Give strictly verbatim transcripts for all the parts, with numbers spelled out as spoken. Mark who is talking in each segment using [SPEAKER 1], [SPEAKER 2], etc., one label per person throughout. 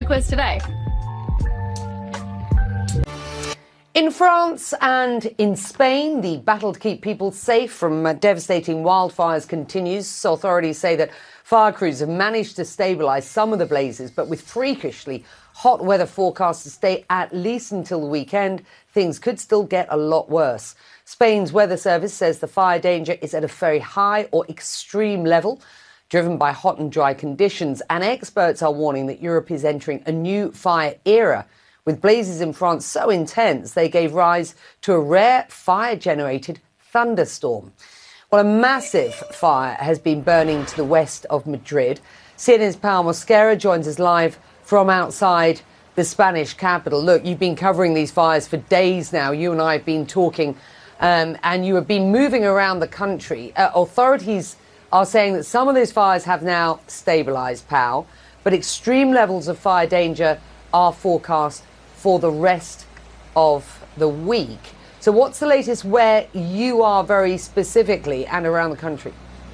[SPEAKER 1] quiz today.
[SPEAKER 2] In France and in Spain, the battle to keep people safe from uh, devastating wildfires continues. Authorities say that fire crews have managed to stabilise some of the blazes, but with freakishly hot weather forecast to stay at least until the weekend, things could still get a lot worse. Spain's weather service says the fire danger is at a very high or extreme level, driven by hot and dry conditions, and experts are warning that Europe is entering a new fire era, with blazes in France so intense they gave rise to a rare fire-generated thunderstorm. Well, a massive fire has been burning to the west of Madrid. C N N's Pau Mosquera joins us live from outside the Spanish capital. Look, you've been covering these fires for days now. You and I have been talking, um, and you have been moving around the country. Uh, authorities are saying that some of those fires have now stabilised, Pau, but extreme levels of fire danger are forecast for the rest of the week. So what's the latest where you are very specifically and around the country?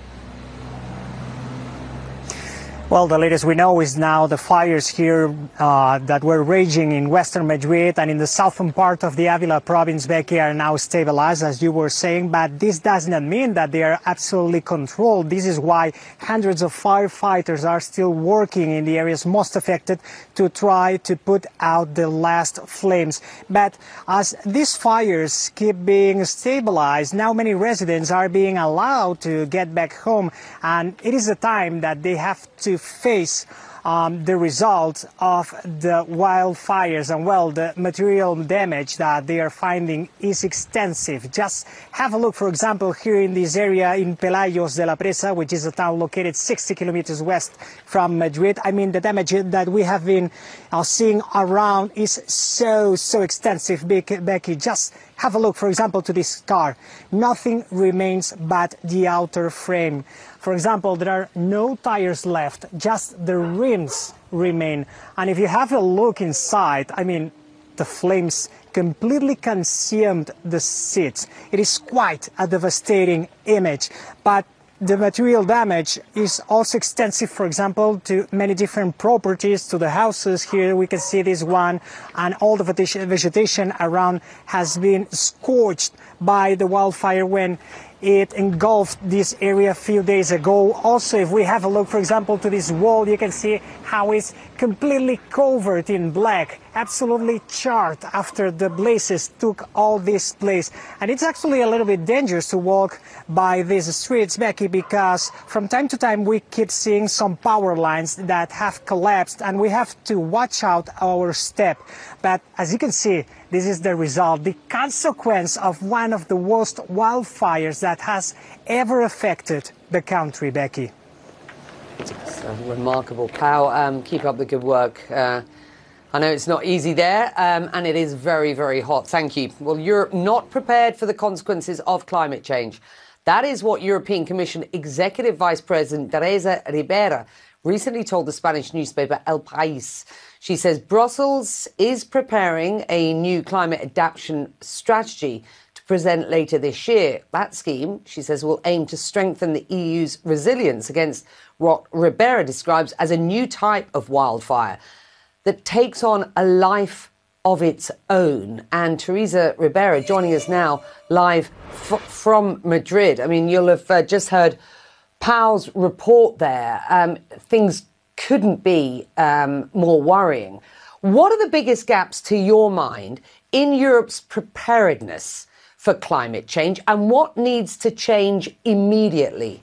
[SPEAKER 3] Well, the latest we know is now the fires here uh, that were raging in western Madrid and in the southern part of the Avila province, Becky, are now stabilized, as you were saying, but this does not mean that they are absolutely controlled. This is why hundreds of firefighters are still working in the areas most affected to try to put out the last flames. But as these fires keep being stabilized, now many residents are being allowed to get back home, and it is a time that they have to face um, the results of the wildfires. And well, the material damage that they are finding is extensive. Just have a look, for example, here in this area in Pelayos de la Presa, which is a town located sixty kilometers west from Madrid. I mean, the damage that we have been uh, seeing around is so, so extensive, Becky. Just have a look, for example, to this car. Nothing remains but the outer frame. For example, there are no tires left, just the rims remain. And if you have a look inside, I mean, the flames completely consumed the seats. It is quite a devastating image. But the material damage is also extensive, for example, to many different properties, to the houses. Here we can see this one, and all the vegetation around has been scorched by the wildfire when it engulfed this area a few days ago. Also, if we have a look, for example, to this wall, you can see how it's completely covered in black, absolutely charred after the blazes took all this place. And it's actually a little bit dangerous to walk by these streets, Becky, because from time to time we keep seeing some power lines that have collapsed, and we have to watch out our step. But as you can see, this is the result, the consequence of one of the worst wildfires that has ever affected the country, Becky.
[SPEAKER 2] It's uh, remarkable. Pau, um, keep up the good work. Uh, I know it's not easy there, um, and it is very, very hot. Thank you. Well, Europe not prepared for the consequences of climate change. That is what European Commission Executive Vice President Teresa Ribera recently told the Spanish newspaper El País. She says Brussels is preparing a new climate adaptation strategy to present later this year. That scheme, she says, will aim to strengthen the E U's resilience against what Ribera describes as a new type of wildfire that takes on a life of its own. And Teresa Ribera joining us now live f- from Madrid. I mean, you'll have uh, just heard Pau's report there. Um, things couldn't be um, more worrying. What are the biggest gaps, to your mind, in Europe's preparedness for climate change, and what needs to change immediately?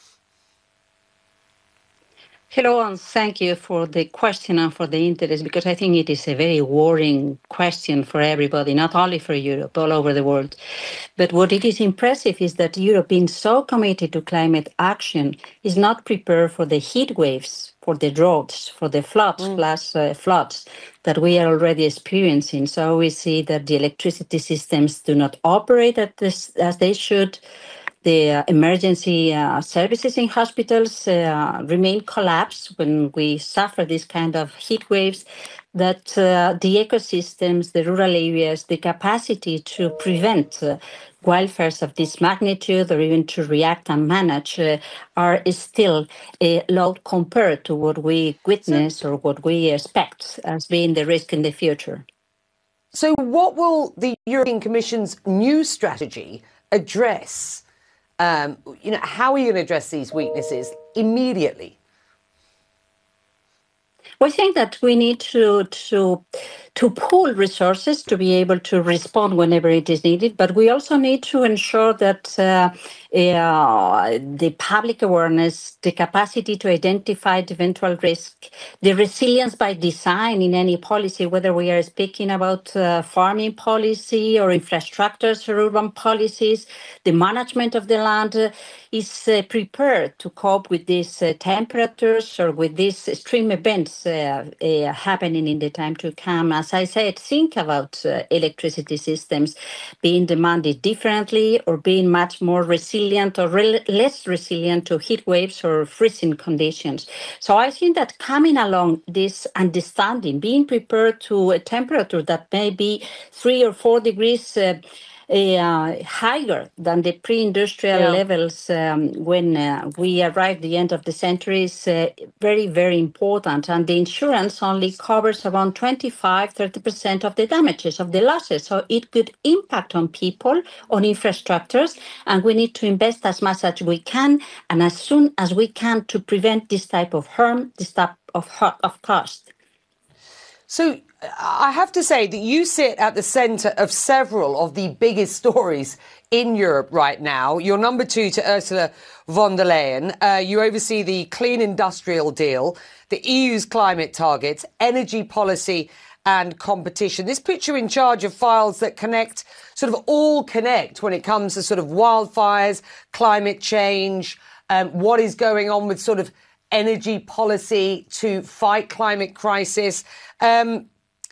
[SPEAKER 4] Hello, and thank you for the question and for the interest, because I think it is a very worrying question for everybody, not only for Europe, all over the world. But what it is impressive is that Europe, being so committed to climate action, is not prepared for the heat waves, for the droughts, for the floods, mm. plus uh, floods that we are already experiencing. So we see that the electricity systems do not operate at this, as they should. The uh, emergency uh, services in hospitals uh, remain collapsed when we suffer this kind of heat waves, that uh, the ecosystems, the rural areas, the capacity to prevent uh, wildfires of this magnitude or even to react and manage uh, are is still uh, low compared to what we witness so, or what we expect as being the risk in the future.
[SPEAKER 2] So what will the European Commission's new strategy address? Um, you know, how are you going to address these weaknesses immediately?
[SPEAKER 4] We think that we need to to to pool resources to be able to respond whenever it is needed, but we also need to ensure that uh, uh, the public awareness, the capacity to identify the eventual risk, the resilience by design in any policy, whether we are speaking about uh, farming policy or infrastructures or urban policies, the management of the land uh, is uh, prepared to cope with these uh, temperatures or with these extreme events uh, uh, happening in the time to come. As I said, think about uh, electricity systems being demanded differently or being much more resilient or re- less resilient to heat waves or freezing conditions. So I think that coming along this understanding, being prepared to a temperature that may be three or four degrees uh, Uh, higher than the pre-industrial yeah. levels um, when uh, we arrived at the end of the century is uh, very, very important. And the insurance only covers around twenty-five, thirty percent of the damages, of the losses. So it could impact on people, on infrastructures, and we need to invest as much as we can and as soon as we can to prevent this type of harm, this type of, of cost.
[SPEAKER 2] So I have to say that you sit at the centre of several of the biggest stories in Europe right now. You're number two to Ursula von der Leyen. Uh, you oversee the Clean Industrial Deal, the E U's climate targets, energy policy and competition. This puts you in charge of files that connect, sort of all connect when it comes to sort of wildfires, climate change, um, what is going on with sort of energy policy to fight climate crisis. Um,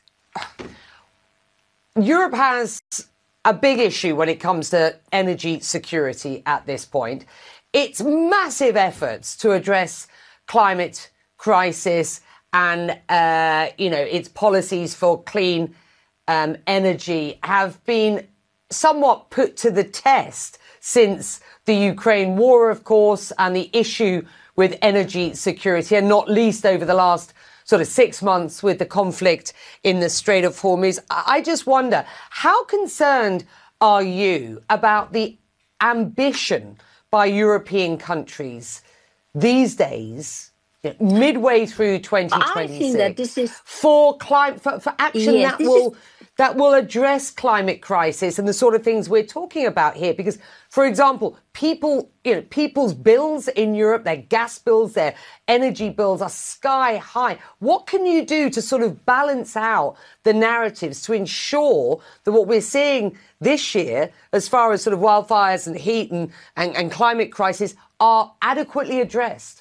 [SPEAKER 2] Europe has a big issue when it comes to energy security at this point. Its massive efforts to address climate crisis and, uh, you know, its policies for clean um, energy have been somewhat put to the test since the Ukraine war, of course, and the issue with energy security, and not least over the last sort of six months with the conflict in the Strait of Hormuz. I just wonder, how concerned are you about the ambition by European countries these days, midway through twenty twenty-six, I think that this is for climate for, for action yes, that will is... that will address climate crisis and the sort of things we're talking about here? Because, for example, people, you know, people's bills in Europe, their gas bills, their energy bills are sky high. What can you do to sort of balance out the narratives to ensure that what we're seeing this year, as far as sort of wildfires and heat and, and, and climate crisis, are adequately addressed?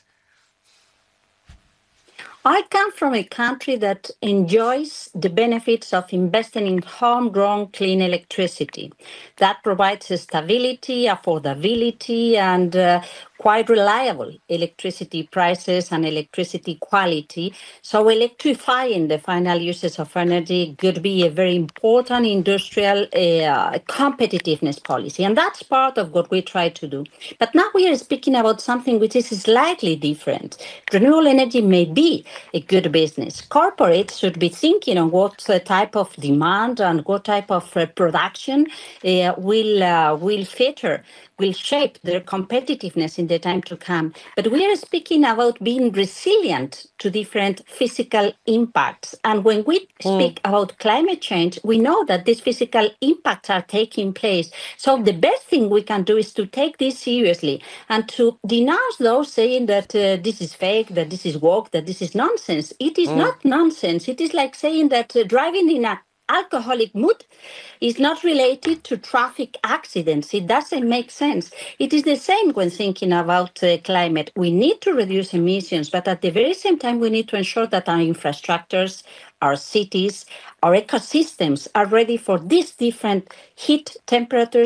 [SPEAKER 4] I come from a country that enjoys the benefits of investing in homegrown clean electricity. That provides stability, affordability, and uh, quite reliable electricity prices and electricity quality. So electrifying the final uses of energy could be a very important industrial uh, competitiveness policy. And that's part of what we try to do. But now we are speaking about something which is slightly different. Renewable energy may be a good business. Corporates should be thinking on what type of demand and what type of uh, production uh, will uh, will feature, will shape their competitiveness in the time to come. But we are speaking about being resilient to different physical impacts. And when we speak mm. about climate change, we know that these physical impacts are taking place. So the best thing we can do is to take this seriously and to denounce those saying that uh, this is fake, that this is woke, that this is nonsense. It is mm. not nonsense. It is like saying that uh, driving in a alcoholic mood is not related to traffic accidents. It doesn't make sense. It is the same when thinking about uh, climate. We need to reduce emissions, but at the very same time, we need to ensure that our infrastructures, our cities, our ecosystems are ready for these different heat temperatures,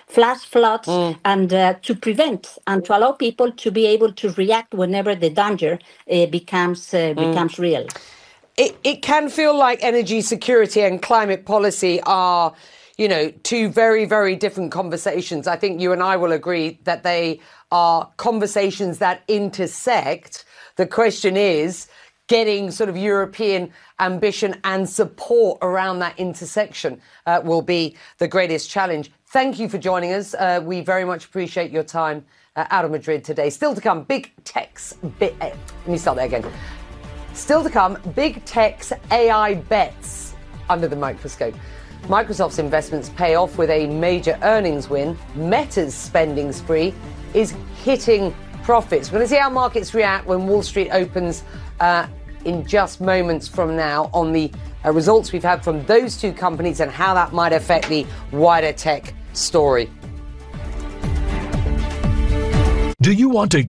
[SPEAKER 4] flash floods, mm. and uh, to prevent and to allow people to be able to react whenever the danger uh, becomes uh, becomes mm. real.
[SPEAKER 2] It, it can feel like energy security and climate policy are, you know, two very, very different conversations. I think you and I will agree that they are conversations that intersect. The question is getting sort of European ambition and support around that intersection uh, will be the greatest challenge. Thank you for joining us. Uh, we very much appreciate your time uh, out of Madrid today. Still to come, big tech's... Bi- uh, let me start that again. Still to come, big tech's A I bets under the microscope. Microsoft's investments pay off with a major earnings win. Meta's spending spree is hitting profits. We're going to see how markets react when Wall Street opens uh, in just moments from now on the uh, results we've had from those two companies and how that might affect the wider tech story.
[SPEAKER 1] Do you want to...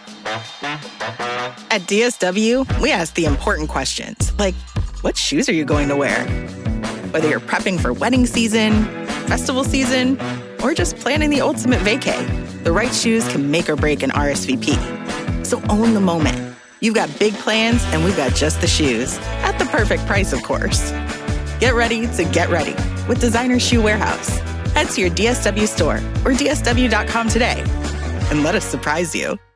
[SPEAKER 5] At D S W, we ask the important questions, like, what shoes are you going to wear? Whether you're prepping for wedding season, festival season, or just planning the ultimate vacay, the right shoes can make or break an R S V P. So own the moment. You've got big plans, and we've got just the shoes. At the perfect price, of course. Get ready to get ready with Designer Shoe Warehouse. Head to your D S W store or D S W dot com today, and let us surprise you.